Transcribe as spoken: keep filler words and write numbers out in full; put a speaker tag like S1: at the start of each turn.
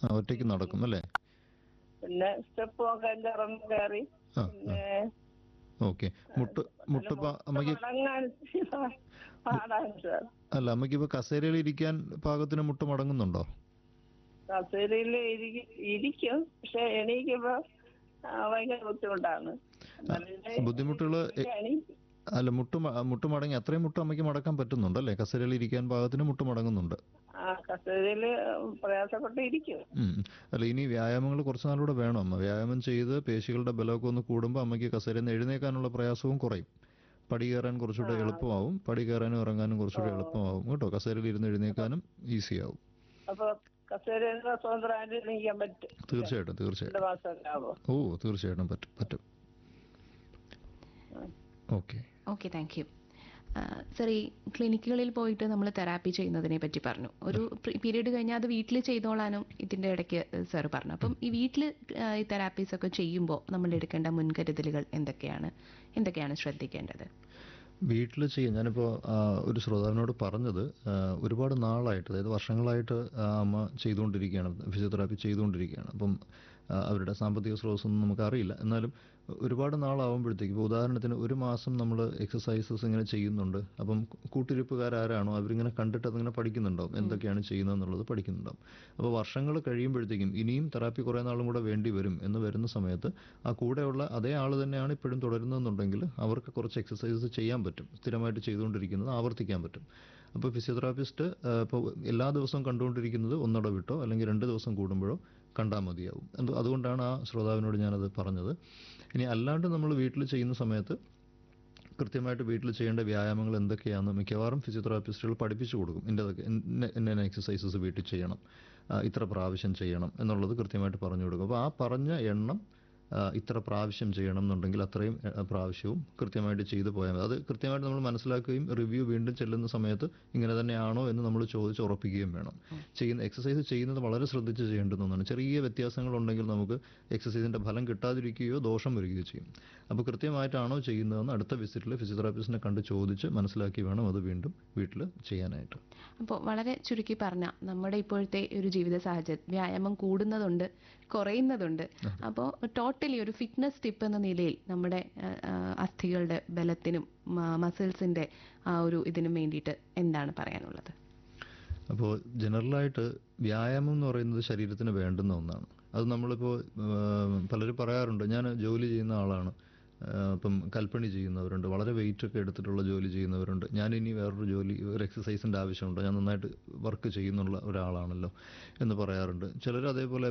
S1: ആ, ഒറ്റയ്ക്ക് നടക്കും അല്ലേ?
S2: പിന്നെ സ്റ്റെപ്പ് ഒക്കെ ഇറങ്ങി കയറി.
S1: ആ, ആ.
S2: പിന്നെ
S1: ഓക്കെ. മുട്ട് മുട്ട്
S2: മുട്ട്
S1: അമ്മയ്ക്ക്
S2: മടങ്ങാൻ പാടാണ് സാർ.
S1: അല്ല, അമ്മയ്ക്ക് ഇപ്പൊ കസേരയിൽ ഇരിക്കാൻ പാകത്തിന് മുട്ട് മടങ്ങുന്നുണ്ടോ?
S2: കസേരയിൽ ഇരിക്കും, പക്ഷെ എണീക്കുമ്പോ ആ, ഭയങ്കര ബുദ്ധിമുട്ടാണ്.
S1: ബുദ്ധിമുട്ടുകള്
S2: എണീക്കും.
S1: അല്ല, മുട്ട് മ- മുട്ട് മടങ്ങി അത്രയും മുട്ട് അമ്മയ്ക്ക് മടക്കാൻ പറ്റുന്നുണ്ടല്ലേ? കസേരയിൽ ഇരിക്കാൻ പാകത്തിന് മുട്ട് മടങ്ങുന്നുണ്ട്.
S2: ആ, കസേരയിൽ പ്രയാസപ്പെട്ട് ഇരിക്കും.
S1: ഉം. അല്ല, ഇനി വ്യായാമങ്ങൾ കുറച്ച് നാളൂടെ വേണം അമ്മ. വ്യായാമം ചെയ്ത് പേശികളുടെ ബലമൊക്കെ ഒന്ന് കൂടുമ്പോൾ അമ്മയ്ക്ക് കസേരയിൽ നിന്ന് എഴുന്നേക്കാനുള്ള പ്രയാസവും കുറയും. പടി കയറാൻ കുറച്ചുകൂടെ
S2: ആ,
S1: എളുപ്പമാവും. പടി കയറാനും ഇറങ്ങാനും
S2: ഓ,
S1: കുറച്ചുകൂടെ എളുപ്പമാവും കേട്ടോ. കസേരയിൽ ഇരുന്ന്
S2: അപ്പൊ
S1: എഴുന്നേക്കാനും ഈസിയാവും.
S2: അപ്പൊ കസേരയിൽ നിന്ന് സ്വതന്ത്രമായിട്ട് എണീക്കാൻ പറ്റും അല്ലേ?
S1: തീർച്ചയായിട്ടും
S2: രണ്ട്
S1: തീർച്ചയായിട്ടും
S2: മാസമൊക്കെ ആവോ?
S1: ഓ തീർച്ചയായിട്ടും പറ്റും പറ്റും. Okay.
S3: Okay, thank you. Sir, ഈ ക്ലിനിക്കുകളിൽ പോയിട്ട് നമ്മൾ തെറാപ്പി ചെയ്യുന്നതിനെ പറ്റി പറഞ്ഞു. ഒരു പീരീഡ് കഴിഞ്ഞാൽ അത് വീട്ടിൽ ചെയ്തോളാനും ഇതിൻ്റെ ഇടയ്ക്ക് സാർ പറഞ്ഞു. അപ്പം ഈ വീട്ടിൽ ഈ തെറാപ്പീസ് ഒക്കെ ചെയ്യുമ്പോൾ നമ്മൾ എടുക്കേണ്ട മുൻകരുതലുകൾ എന്തൊക്കെയാണ് എന്തൊക്കെയാണ് ശ്രദ്ധിക്കേണ്ടത്?
S1: വീട്ടിൽ ചെയ്യാം. ഞാനിപ്പോൾ ഒരു ശ്രോതാവിനോട് പറഞ്ഞത് ആ, ഒരുപാട് നാളായിട്ട്, അതായത് വർഷങ്ങളായിട്ട് ആ, അമ്മ ചെയ്തുകൊണ്ടിരിക്കുകയാണ്, ഫിസിയോതെറാപ്പി ചെയ്തുകൊണ്ടിരിക്കുകയാണ്. അപ്പം ആ, അവരുടെ സാമ്പത്തിക സ്രോതസ്സൊന്നും നമുക്കറിയില്ല. എന്നാലും ഒരുപാട് നാളാവുമ്പോഴത്തേക്ക്, ഇപ്പോൾ ഉദാഹരണത്തിന് ഒരു മാസം നമ്മൾ എക്സസൈസസ് ഇങ്ങനെ ചെയ്യുന്നുണ്ട്. അപ്പം കൂട്ടിരിപ്പുകാരാരാണോ അവരിങ്ങനെ കണ്ടിട്ട് അതിങ്ങനെ പഠിക്കുന്നുണ്ടാവും, എന്തൊക്കെയാണ് ചെയ്യുന്നതെന്നുള്ളത് പഠിക്കുന്നുണ്ടാവും. അപ്പോൾ വർഷങ്ങൾ കഴിയുമ്പോഴത്തേക്കും ഇനിയും തെറാപ്പി കുറേ നാളും കൂടെ വേണ്ടി വരും എന്ന് വരുന്ന സമയത്ത് ആ കൂടെയുള്ള അതേ ആൾ തന്നെയാണ് ഇപ്പോഴും തുടരുന്നതെന്നുണ്ടെങ്കിൽ അവർക്ക് കുറച്ച് എക്സസൈസസ് ചെയ്യാൻ പറ്റും. സ്ഥിരമായിട്ട് ചെയ്തുകൊണ്ടിരിക്കുന്നത് ആവർത്തിക്കാൻ പറ്റും. അപ്പോൾ ഫിസിയോതെറാപ്പിസ്റ്റ് ഇപ്പോൾ എല്ലാ ദിവസവും കണ്ടുകൊണ്ടിരിക്കുന്നത് ഒന്നിട വിട്ടോ അല്ലെങ്കിൽ രണ്ട് ദിവസം കൂടുമ്പോഴോ കണ്ടാൽ മതിയാവും. എന്ത് അതുകൊണ്ടാണ് ആ ശ്രോതാവിനോട് ഞാനത് പറഞ്ഞത്. ഇനി അല്ലാണ്ട് നമ്മൾ വീട്ടിൽ ചെയ്യുന്ന സമയത്ത് കൃത്യമായിട്ട് വീട്ടിൽ ചെയ്യേണ്ട വ്യായാമങ്ങൾ എന്തൊക്കെയാണെന്ന് മിക്കവാറും ഫിസിയോതെറാപ്പിസ്റ്റുകൾ പഠിപ്പിച്ചു കൊടുക്കും. ഇന്നതൊക്കെ ഇന്ന ഇന്ന എക്സസൈസസ് വീട്ടിൽ ചെയ്യണം, ആ, ഇത്ര പ്രാവശ്യം ചെയ്യണം എന്നുള്ളത് കൃത്യമായിട്ട് പറഞ്ഞു കൊടുക്കും. അപ്പോൾ ആ പറഞ്ഞ എണ്ണം ആ, ഇത്ര പ്രാവശ്യം ചെയ്യണം എന്നുണ്ടെങ്കിൽ അത്രയും ആ, പ്രാവശ്യവും കൃത്യമായിട്ട് ചെയ്തു പോയാൽ മതി. അത് കൃത്യമായിട്ട് നമ്മൾ മനസ്സിലാക്കുകയും റിവ്യൂ വീണ്ടും ചെല്ലുന്ന സമയത്ത് ഇങ്ങനെ തന്നെയാണോ എന്ന് നമ്മൾ ചോദിച്ച് ഉറപ്പിക്കുകയും വേണം. ചെയ്യുന്ന എക്സസൈസ് ചെയ്യുന്നത് വളരെ ശ്രദ്ധിച്ച് ചെയ്യേണ്ടുന്ന ഒന്നാണ്. ചെറിയ വ്യത്യാസങ്ങളുണ്ടെങ്കിൽ നമുക്ക് എക്സസൈസിൻ്റെ ഫലം കിട്ടാതിരിക്കുകയോ ദോഷം വരികയോ ചെയ്യും. അപ്പോൾ കൃത്യമായിട്ടാണോ ചെയ്യുന്നതെന്ന് അടുത്ത വിസിറ്റിൽ ഫിസിയോതെറാപ്പിസ്റ്റിനെ കണ്ട് ചോദിച്ച് മനസ്സിലാക്കി വേണം അത് വീണ്ടും വീട്ടിൽ ചെയ്യാനായിട്ട്.
S3: അപ്പോൾ വളരെ ചുരുക്കി പറഞ്ഞാൽ നമ്മുടെ ഇപ്പോഴത്തെ ഒരു ജീവിത സാഹചര്യം വ്യായാമം കൂടുന്നതുണ്ട്, കുറയുന്നതുണ്ട്. അപ്പോൾ ടോട്ടലി ഒരു ഫിറ്റ്നസ് ടിപ്പ് എന്ന നിലയിൽ നമ്മുടെ ആ, അസ്ഥികളുടെ ബലത്തിനും മസിൽസിന്റെ ആ ഒരു ഇതിനും വേണ്ടിയിട്ട് എന്താണ് പറയാനുള്ളത്?
S1: അപ്പോൾ ജനറലായിട്ട് വ്യായാമം എന്ന് പറയുന്നത് ശരീരത്തിന് വേണ്ടുന്ന ഒന്നാണ്. അത് നമ്മളിപ്പോൾ പലരും പറയാറുണ്ട്, ഞാൻ ജോലി ചെയ്യുന്ന ആളാണ്, ആ, ഇപ്പം കൽപ്പണി ചെയ്യുന്നവരുണ്ട്, വളരെ വെയിറ്റ് ഒക്കെ എടുത്തിട്ടുള്ള ജോലി ചെയ്യുന്നവരുണ്ട്, ഞാൻ ഇനി വേറൊരു ജോലി ഒരു എക്സസൈസിൻ്റെ ആവശ്യമുണ്ടോ, ഞാൻ നന്നായിട്ട് വർക്ക് ചെയ്യുന്നുള്ള ഒരാളാണല്ലോ എന്ന് പറയാറുണ്ട്. ചിലർ അതേപോലെ